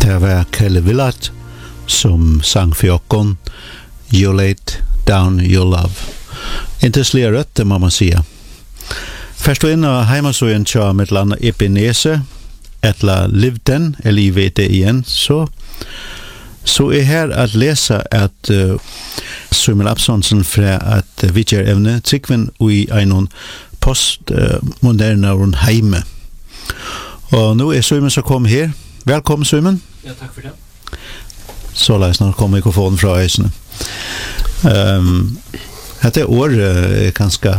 Det var Kalle Willard som sang for okkon You Laid Down Your Love. Interesselig rødt, det må man sige. Først og inn av heimasøyen tja med landa Ebenese, etla Livden, L-I-V-D-I-N, så her at lese at Søymel Absonsen fra at vidtjer evne tryggven i en postmoderne heime. Og nå Søymel som kom her. Velkommen Søymel. Ja, takk for det. Så la jeg snart komme mikrofonen fra øysene. Dette året ganske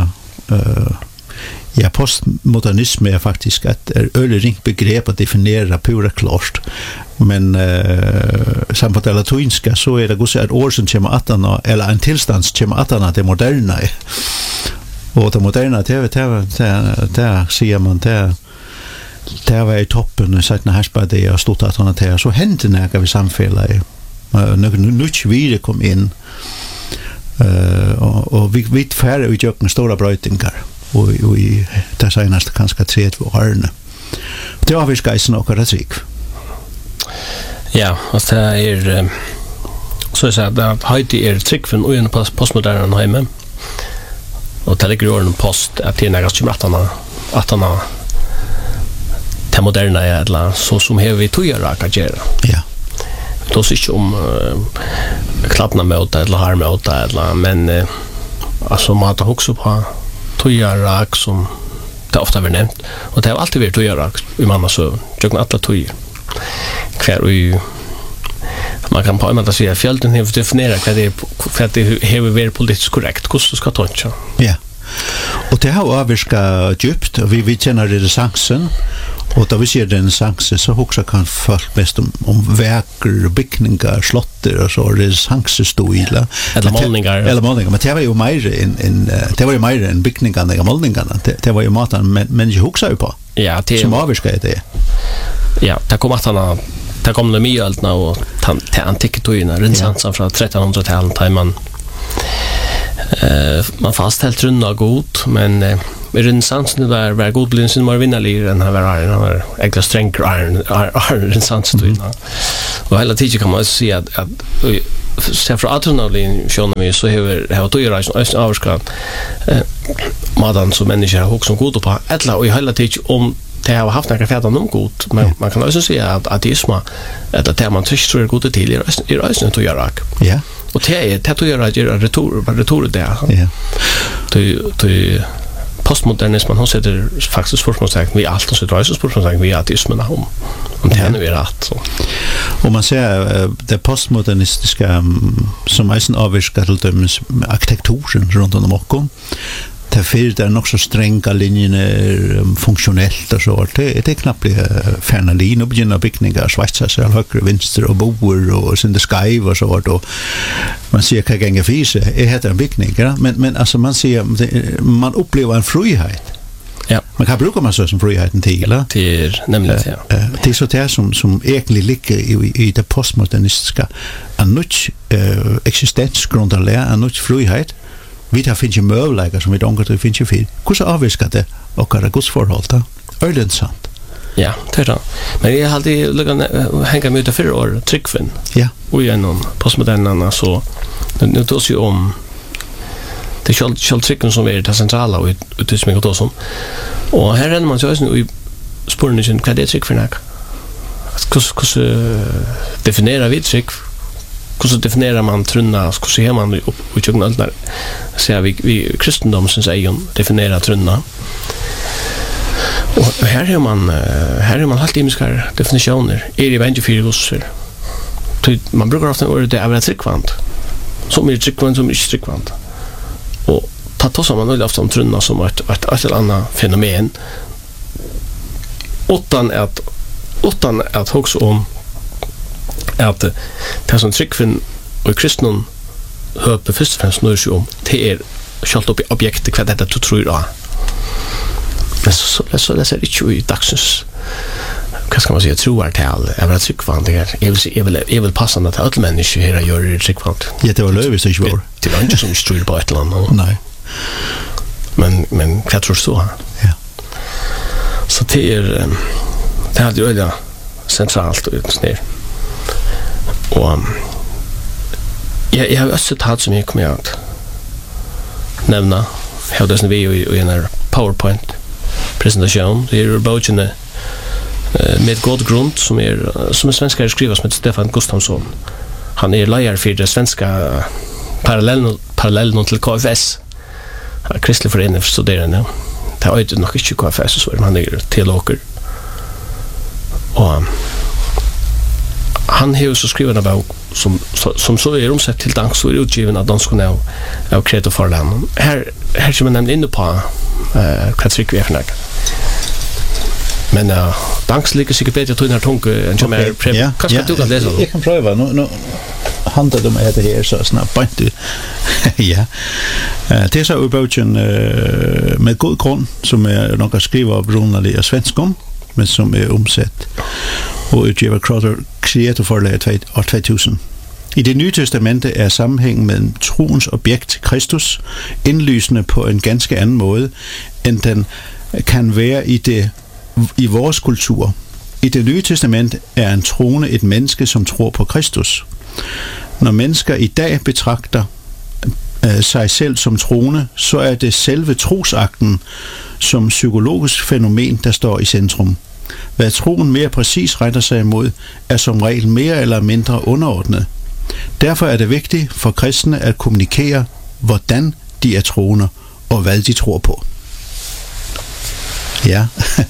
postmodernisme faktisk et øyelig ringt begrep å definere pura klart. Men samt på det latinska så det også et år som kommer attana, eller en tilstand som kommer attana det moderne. Og det moderne, det sier man, det var i toppen, settene herspade og stod at han til, så hendte det vi samfunnet. Nødt videre kom inn, og vi færre utgjøkken store brøytingar, og i det seneste kanskje 30 årene. Det var vi skeisen akkurat trygg. Ja, altså det så jeg sier at høyde tryggven og en postmoderne hjemme, og det ligger i årene post at det nægast kommer at han det moderne eller så som har vi toggjøret å gjøre. Ja. Det er ikke om klappene møte eller har møte, men altså man har også på toggjøret som det ofte har nevnt, og det har alltid vært toggjøret i mamma, så jeg kan alle toggjøret. Man kan på en måte si at fjölden har definerat hva det har vært politisk korrekt, hvordan det skal tånke. Ja. Og det har avvirket djupt, og vi kjenner renessansen, og da vi sier renessanse, så også kan folk mest om verker, bygninger, slotter og så renessansestoiler. Eller målningar. Men det var jo mer enn bygningene og målningene. Det var jo maten mennesker huksa jo på, ja, som avvirket det. Ja, det kom at han det kom det mye alt og til antikke togene, renessansen fra 1300-tallet, da man fasthelt rundt god, men renessansen var god blinsen var vinnerligere enn han var egentlig strengere renessansen. Og hele tiden kan man også si at se fra 1800-tallet så har togreisen avskrad maten som mennesker har hukket som god på, og i hele tiden om det har haft några fäder om god, men man kan också säga att ateism eller det man tror god till i rösten att göra. Ja. Och det att göra retor där. Ja. Till postmodernismen har sett faktiskt forskningssagt vi allt så rösten forskningssagt vi ateismen om det nu är rätt så. Och man ser det postmodernistiska som eisen avvirkar till dömes arkitekturen runt om okkom. Det fyrir er nok så strenga linjene funktionellt og så. Det knappt færna lin og begynner bygningar sveitsa seg høyre, venstre og boer og sinde skaiv og så. Og man sier hva ganger fise heter en bygning, ja? Men altså man sier man opplever en frihet. Ja. Man kan bruka man så som friheten til. Det nemlig ja. Det så det som egentlig ligger i det postmodernistiska en nytt eksistensgrunderlære, en nytt frihet. Vi har finnet møvleger som vi ikke har finnet fyr. Hvordan avvirker det dere godsforhold da? Øyland sant? Ja, det det. Men jeg har alltid hengt med ut av 4 år tryggven. Ja. Og gjennom postmodernene, så nu tås jo om det kjølt tryggven som er det sentrale og utvisning og tås om. Og her renner man så i spørene sin, hva det tryggven er? Hvordan definerer vi tryggven? Hvordan definerer man trunna, hvordan er man i tjøkken alt der? Så vi kristendomsens egen definerer trunna. Og her er man helt imiske definisjoner. I 24 gosser. Man brukar ofta ordet det er tryggvant. Som er tryggvant, som er ikke tryggvant. Og tatt man veldig ofta om trunna som et eller annet fenomen. Utan at hoksa om at det som tryggven og kristnen høper først og fremst nøyer seg om det er kjalt opp i objektet hva dette du tror av. Men så det ser ikke i dagsens hva skal man si, troartal jeg vil tryggvand jeg vil passe at alle mennesker her gjør tryggvand. Ja, det var løyvis ikke var. Det var ikke som tror på et eller annet. Nei. Men hva tror du? Ja. Så det er alltid øyla sentralt og snir. Och jag har också tagit som jag kommer att nämna. Jag har det vi i en PowerPoint-presentation. Det är boken med god grund som är svenskare skriver som heter Stefan Gustafsson. Han är lärare för det svenska parallellen till KFS. Kristelig förening för studerande. Det är nog inte KFS så han är teologer. Och han har så skrivit en bok som så är omsatt till dansk och är utgiven av danskarna av Kreativ Forland. Här som jag nämnde inne på vad tryck vi är för. Men dansk ligger sikkert bedre til denne tunke enn som kanskje du kan lese det? Jeg kan prøve. Nå handler det om det her så snart bant du. Ja. Det er så i boken med god grund, som er noe skriver av Brunali og Svenskom, men som er omsett og utgiver Kreativ Forlag år 2000. I det nye testamentet er sammenhængen mellem troens objekt Kristus indlysende på en ganske anden måde, end den kan være i vores kultur. I det nye testament er en troende et menneske, som tror på Kristus. Når mennesker i dag betragter sig selv som troende, så er det selve trosakten som psykologisk fænomen, der står i centrum. Hvad troen mere præcis retter sig imod, er som regel mere eller mindre underordnet. Derfor er det vigtigt for kristne at kommunikere, hvordan de er troende, og hvad de tror på. Ja,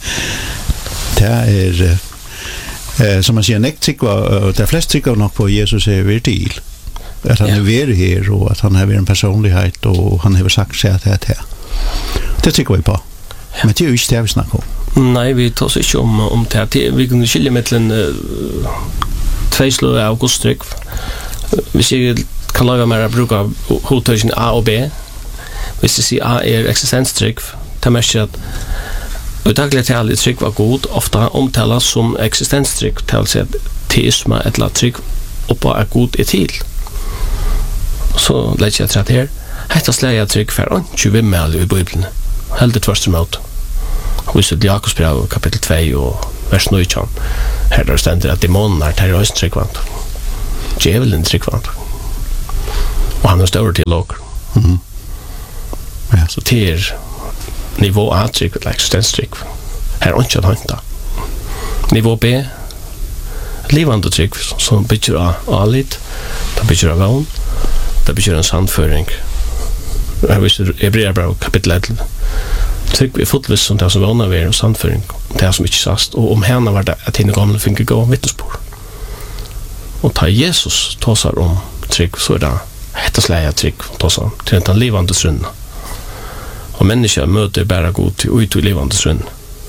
der er, som man siger, der er flest tykker nok på, at Jesus er verdil. At han er været her, og at han har været en personlighed, og han har sagt sig at her. Det tykker vi på. Men det er jo ikke det, vi snakker om. Nej, vi tar oss ikke om det. Vi kan skilje mellom tveislå av augusttrykk. Hvis jeg kan lage meg å bruke hovedtøysen A og B, hvis jeg sier A er eksistenstrykk, det merker at og daglig tal er trygg var god, ofte omtales som eksistenstrygg, til å si at teisme eller trygg oppå er god er til. Så legger jeg til at her, hette sleg er trygg for ikke vimmel i Bibelen, heldig tvørste måte. Hvis det er Jakobsbrev kapittel 2 og vers 9, her der stender at demonen er til høysen tryggvand. Djevelen tryggvand. Og han er større til låker. Ja. Så det er nivå A-trygg eller eksistenstrygg. Her er ikke at hanta. Nivå B, livande trygg, som bygger av alit, det bygger av vogn, det bygger en sandføring. Jeg viser Hebreerbrev kapittel 11. Trygg vi fotvis som det som vogna vi er, og sandføring, det som ikke sast, og om henne var det at henne gamle finner gå vittnesbord. Og ta Jesus tåsar om trygg, så er det hettasleia trygg, tåsar til den livande strunna. Og mennesker møter bare god ut i livande strunn.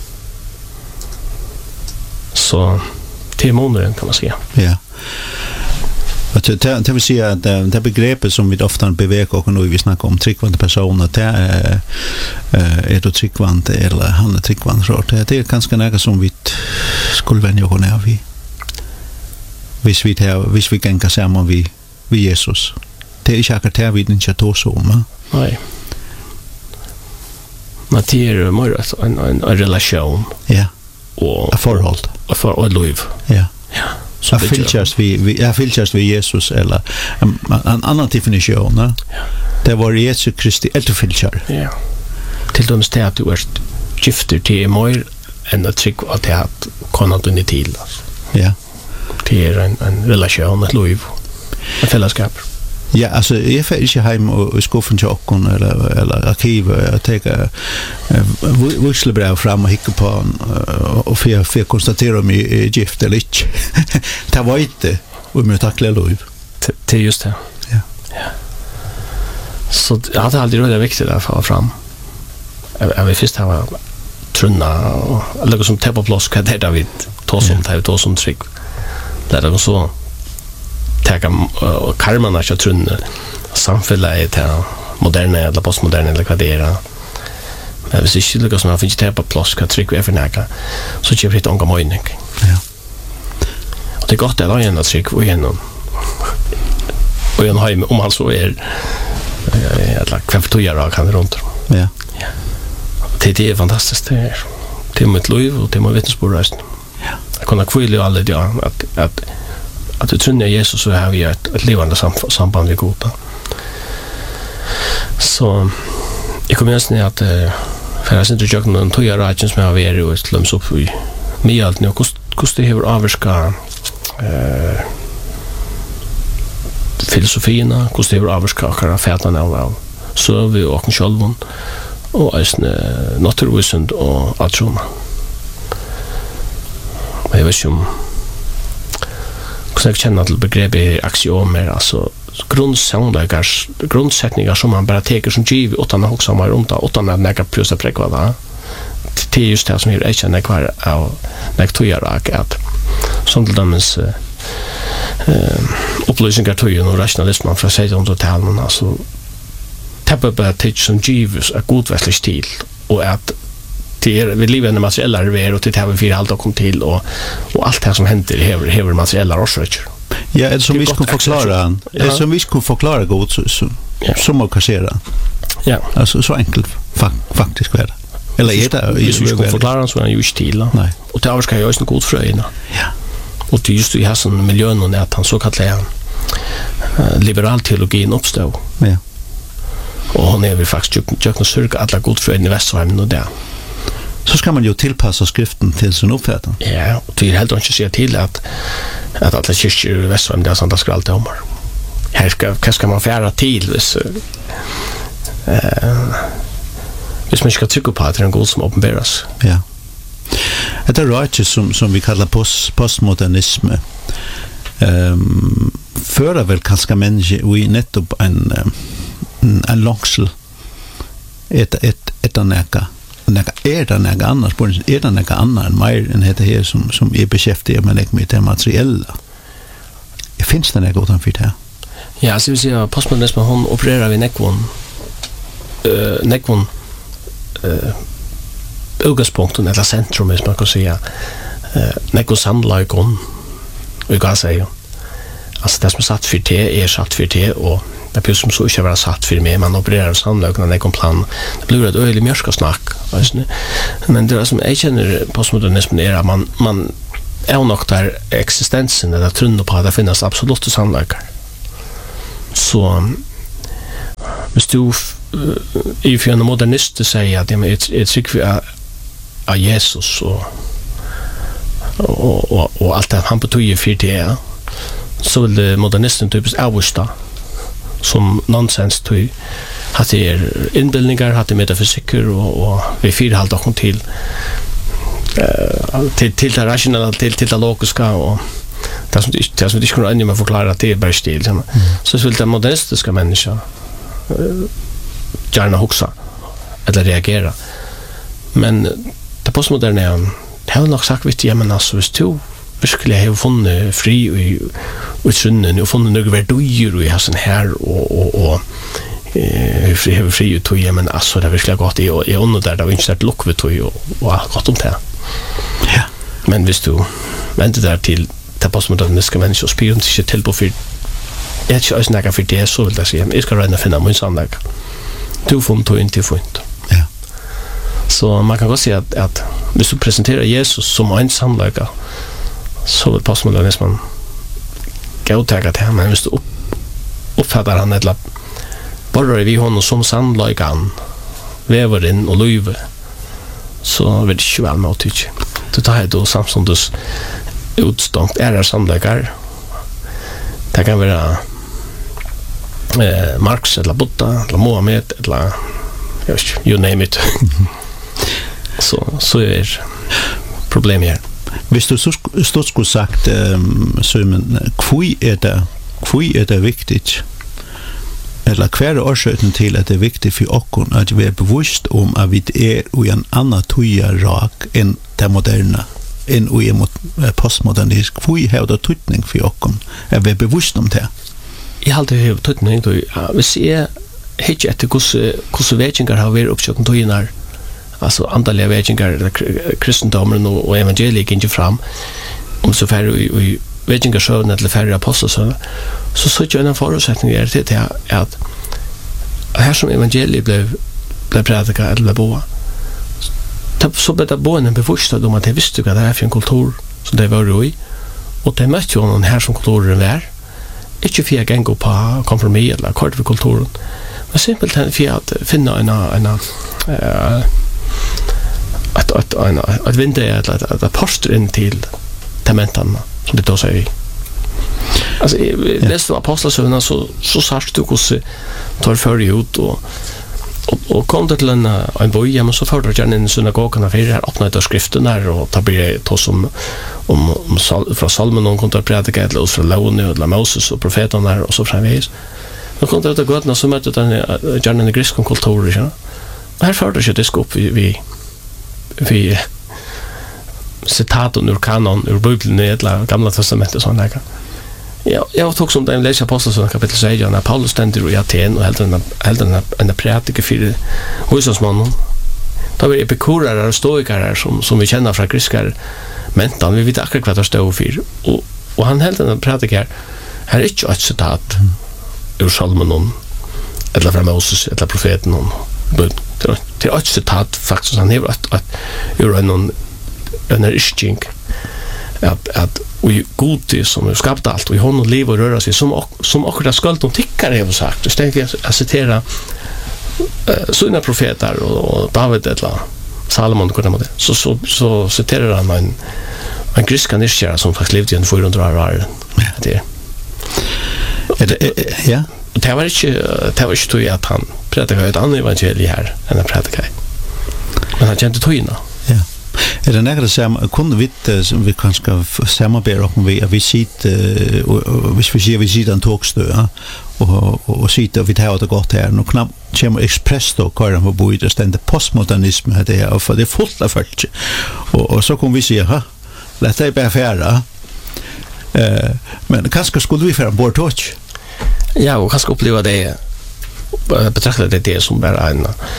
Så det er måneden, kan man säga. Ja. Det vill säga att det begreppet som vi ofta beveger och nu vi snackar om tryggvande personer, det är då tryggvande eller han är tryggvande så det är ganska nära som vi skulle vänja oss när vi hvis vi gänger samman vi Jesus. Det är inte akkurat vi inte tar så om. Nej. Men det är mer en relation. Ja. Och ett förhåll. Och ett liv. Ja. Ja. Jag fylltjast vi Jesus eller en annan definition. Ja. Det var Jesus Kristi efterfylltjar. Ja. Till döms det att du är gifter till mer än att trycka att det att kunna du inte till. Ja. Det är en relation, ett liv, ett fällskap. Ja, alltså jag får inte hem och skuffen till åkken eller arkivet och ta vuxelbrev fram och hicka på och för konstatera om jag är gift eller inte. Det var inte om jag tacklar liv. Det är just det. Ja. Så jag hade aldrig varit viktigt att få fram. Jag vill först ha trunna och lägga som täppa plås vad det är David tog som trygg. Det är så täcka karmarna så trunna samhället är moderna eller postmoderna eller vad det är. Men hvis ikke lykkes med å finne til på plass hva trygg vi er for nægget, så kjøper litt unga møyning. Ja. Og det er godt det er en trygg og gjennom heim om han så er hva for tøyer og kan rundt. Ja. Det er fantastisk. Det er mitt liv og det er mitt vittnesbordreisen. Ja. Jeg kunne kvile jo alle det at att du tror Jesus så har vi ett levande samband med Gud. Så jag kommer just ner att för jag sitter och någon tog jag rätt som jag har varit och slums upp i med allt nu kostar det hur avska filosofierna kostar hur avska kara fätarna av så vi och själva och naturvisund och allt sånt. Jag vet inte jag känner till begreppet axiomer, alltså grundsättningar som man bara teker som giv utan att också man runt utan att näka plus att präkva va. Det är just det som jag känner kvar av när jag tror att som till dömes upplysningar tog och rationalismen från sig om totalen, alltså tappa bara teach som giv är godvästlig stil och att vi lever i materiella revär och det har vi fyra allt och kom till och allt det som händer hever materiella årsröker. Ja, det som vi ska förklara. Det som vi ska förklara god så man kan se det. Ja. Alltså så enkelt faktiskt är det. Eller är det vi ska förklara så är det ju stil. Nej. Och det ska ju också god fröjna. Ja. Och det just i hasen miljön och att han så kallar liberal teologin uppstod. Ja. Och hon är väl faktiskt jag kan söka alla godfröjna i Västsverige och där. Så ska man ju tillpassa skriften till sin uppfattning. Ja, och det är helt inte säga till att alla kyrkor i Västsverige det är sånt att ska alltid omar. Här ska man färra till hvis man ska trycka på att det är en god som uppenbaras. Ja. Det är rätt som vi kallar postmodernism. Föra väl kanske människor i nettopp en långsel ett annäka. Är det något annars? Är det något annat än mer än det här som är bekäftigat med det materiella? Finns det något utanför det här? Ja, så vill säga postmodernismen hon opererar vid nekvon utgångspunkten eller centrum, som man kan säga. Nekvon sandlagon vi kan säga. Alltså det som är satt för det är satt för det och det är som så inte vara satt för mig, man opererar sannlögna när det kom plan. Det blir ett öjligt mjörska snack. Men det som jag känner postmodernismen är att man är nog där existensen eller trunnar på att det finns absoluta sannlökar. Så hvis du i för en modernist säger att det är ett tryck av Jesus och allt det han betyder för det så vill det modernisten typiskt avvista som nonsens tog att det är inbildningar, att det är metafysiker och vi fyra halta kom till det rationella, till det logiska och det som inte kunde ännu förklara att det är bara stil. Så vill den modernistiska människan gärna huxa eller reagera. Men det postmoderna det har nog sagt vet jag men alltså hvis du virkelig har funnet fri i trunnen og funnet noe verdier i hasen her og har fri ut tog men altså det er virkelig godt i ånden der det var ikke lukk ved tog og godt om det. Ja. Men hvis du venter der til det postmoderniske mennesker og spyrer ikke til på for jeg er ikke også nægget for det så vil jeg si jeg skal regne å finne min sannlegg du får tog ikke funnet. Ja. Så man kan godt si at hvis du presenterer Jesus som en sannlegg så vill postmodernismen gåtäga det här, men hvis du uppfattar han eller bara vi honom som sannlöjgan väver in och löjve så vill det inte väl med att tycka det tar då samstundes utstångt är sannlöjgar det kan vara Marx eller Buddha eller Mohammed eller jag vet inte, you name it så är problemet här. Hvis du stort skulle sagt, Simon, hvor er det vigtigt, eller hver er årsøkning til at det er vigtigt for oss at vi er bevisst om at vi er i en annen tøyerrak enn det moderne, enn vi er postmodernisk. Hvor har det tøytning for oss at vi er bevisst om det? Jeg har alltid haft tøytning. Hvis jeg ikke etter hvordan vetjinger har vært oppsøkning tøyene alltså andliga vägingar kristendomen och evangeliet inte fram om så färre i vägingar sjön eller färre apostlar så jag en förutsättning är det att här som evangeliet blev predikat eller boa så blev det boen en bevissthet om att det visste att det är en kultur som det var i Och det mötte ju någon här som kulturen var. Inte för att gänga på kompromiss eller kort för kulturen. Men simpelt för att finna ett vinter ett poster in till tementarna som det då säger vi. Alltså läste apostlasönerna så särskilt du hur tar för ut och kom till en boja men så förde jag in i synagogan för här öppnade skriften där och tar blir det som om från salmen någon kunde predika eller från lagen eller Moses och profeterna där och så framvis. Då kom det att gå så mötte den gärna grekiska kulturen ja. Här förde jag det upp vi citaten ur kanon ur Bibeln eller Gamla testamentet sån där. Ja, jag tog som den läser Apostlagärningarna kapitel 6 när Paulus ständer i Aten och helt en predika för husmannen. Då var det epikurare och stoikare som vi känner från grekiska mentan. Vi vet akkurat vad det står för. Och han helt en predika här är inte ett citat ur salmen eller från Moses eller profeten till ett citat faktiskt han har ur en riskning att vi god som skapat allt och i honom lever och röra sig som akkurat skuld de tickar har sagt. Istället för att citera sina profeter och David eller Salomon så citerar han en griska nischare som faktiskt levde i 400 år. Ja. Det var inte tog att han predikade ett annat evangelium här än han predikade. Men han kände togna. Ja. Är det något som kunde vi kanske samarbeta om vi sitter och vi sitter en tågstö och sitter vi tar det gott här och knappt kommer express då köra på bordet ständer postmodernism här det och för det fullt av folk och så kommer vi säga låt det bara färra men kanske skulle vi föra bort tåg. Ja, och kanske uppleva det betrakta det som bara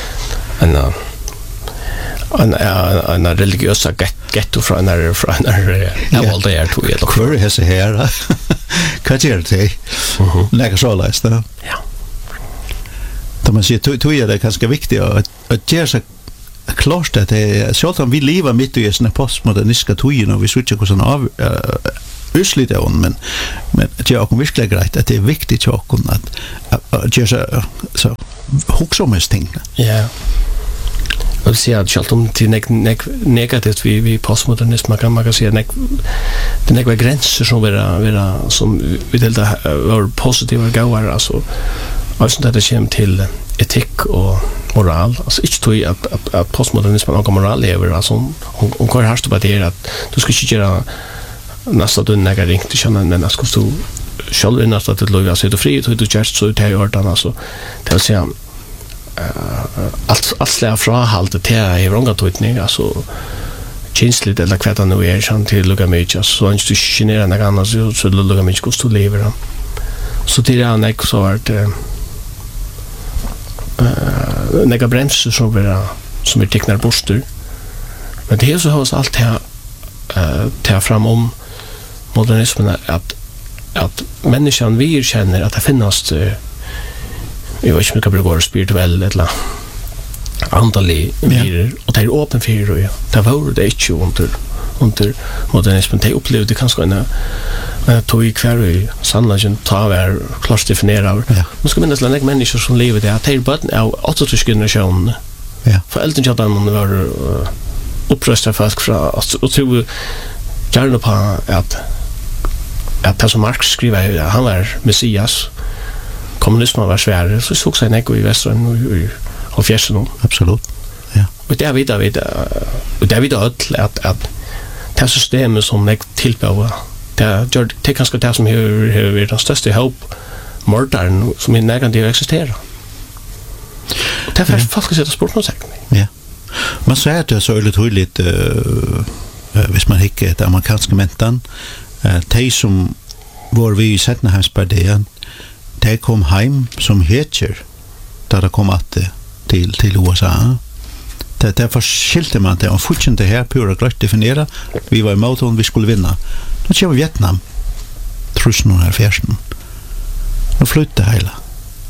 en religiös getto från när valde jag tog det. Kvar är så här. Vad gör det? Lägga så läst då. Ja. Då man ser tog det ganska viktigt att göra så klart att det så att vi lever mitt i en postmodernistiska tiden och vi switchar på sån av uslite men det är också verkligen grejt att det är viktigt att göra så huxomest ting. Ja. Jag vill säga att själv om det negativt vi postmodernism man kan säga det är gränser som vi delta var positiva gåar alltså alltså det kommer till etik och moral alltså inte tror jag att postmodernismen och moral lever alltså om kör harst på det att du ska inte göra nästa du näga ringt känna men jag ska stå själv innan att det låg så fri och du just så det har gjort alltså det vill säga allt slä från halt till i vrånga tydning alltså känsligt eller kvätta nu är chans till lugga mig så inte genera några andra så lugga mig kost att leva så till jag näck så vart några bremser som är tecknar boster men det är så har allt här ta fram om modernismen att människan vi känner att det finns jag vet inte om det går spirituell eller andlig mer och det är öppen för det. Det var det inte under modernismen. Det upplevde kanske en tog i kvar i sannoliken ta var klart definierar. Man ska minnas att människor som lever det att det är bara av 8-tysk generation. Ja. För äldre jag man var uppröstad folk från och tro gärna på att det som Marx skriver han var Messias. Kommunismen var svärre så såg sig neko i västern och fjärsen. Absolut. Ja. Och det vet att det systemet som nek tillbehör det kanske det som är den största hopp mördaren som är negativ existerar. Och det är faktiskt sätta sport något sagt. Ja. Man säger att det är så tydligt hvis man hickar ett amerikanska mentan de som var vi i Setnehemspartiet de kom hem som heter där det kom att till USA. Det skilte man det och fortsatte här pura klart definiera. Vi var emot om vi skulle vinna. Då kom Vietnam. Trus någon här färsen. Och flyttade hela.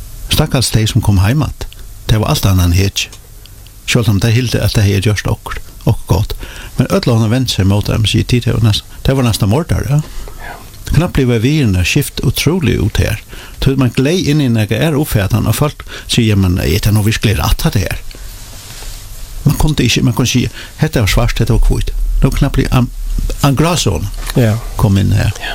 Stackars de som kom hemåt. Det var allt annan het. Själv om det hilde att det är just också. och gott. Men ödla hon har vänt sig mot dem, säger tid det var nästan mordare, ja. Knappt blir virna skift otroligt ut här. Så man glej in i när det är uppfattan och folk säger man är det nog virkelig rätt att det är. Man kunde säga detta var svart, detta var kvitt. Då knappt blir en gråzon. Ja. Kom in här. Ja.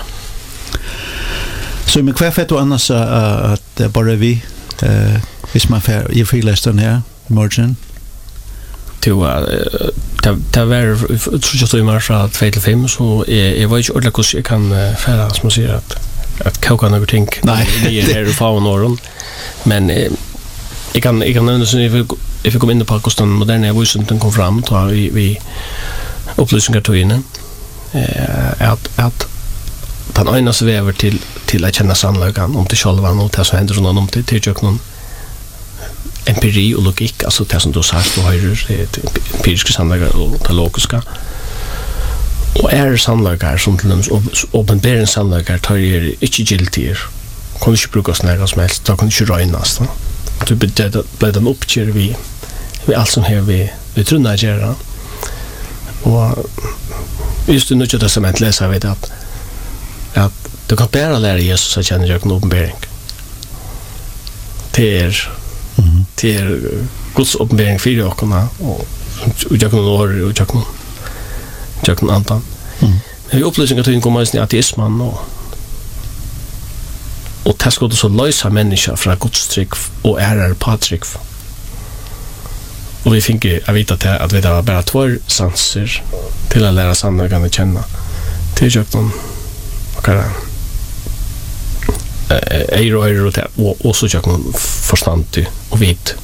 Så men kvar för annars att bara vi hvis man får i frilästen här i morgon. Det var tror jag så i mars från 2 till 5 så jag var inte ordentligt hur jag kan färra som man säger att koka några ting. Nej, det är här på norren. Men jag kan nämna så if vi kommer in på hur den moderna vuxen kom fram då vi upplysningar tog in att den ena så väver till att känna sannolikan om till själva och det som händer om till någon empiri och logik, alltså det som du har sagt och höjrer, det empiriska sannoliker och det logiska. Och sannoliker som till dem åpenbärande sannoliker tar inte giltier, kan inte bruka snäga som helst, då kan inte röjnas. Du blir den uppkör vi allt som här vi trunnar att göra. Och just i Nya Testament läser vi att du kan bara lära Jesus att känna en uppenbäring. Det är Guds uppenbäring för jockarna och jag kan år och jag kan antan. Men vi upplysningar till kommer i ateismen och det ska så lösa människor från Guds tryck och patryck. Och vi fick jag vet att vi har bara 2 sanser till att lära sannolikan att känna. Till jag någon och så jag någon förstand och vet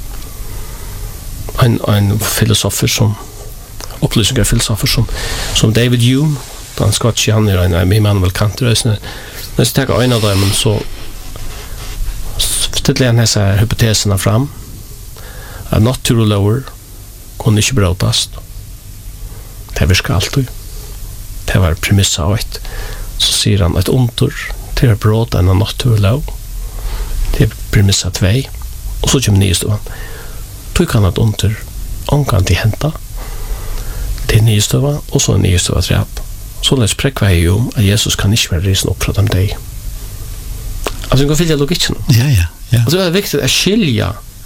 en filosofer som upplysningar filosofer som David Hume, han skotsk han är en Immanuel Kant rösne. När jag tar en av dem så ställer han dessa hypoteserna fram. A natural lower kunde inte brötas. Det var alltid. Det var premissa av ett. Så säger han ett ontor till att bråta en natural low. Det är premissa 2. Och så kommer nystuvan. Då kan ett ontor omkan till hämta. Det är nystuvan och så är nystuvan 3. Så läs präkva är ju att Jesus kan inte vara risen upp från dig. Alltså, du kan följa logiken. Ja. Alltså, det är viktigt att skilja